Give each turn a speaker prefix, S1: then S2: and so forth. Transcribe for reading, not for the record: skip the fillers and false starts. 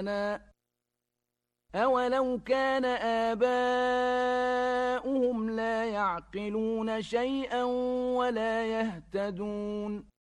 S1: أولو كان آباؤهم لا يعقلون شيئا ولا يهتدون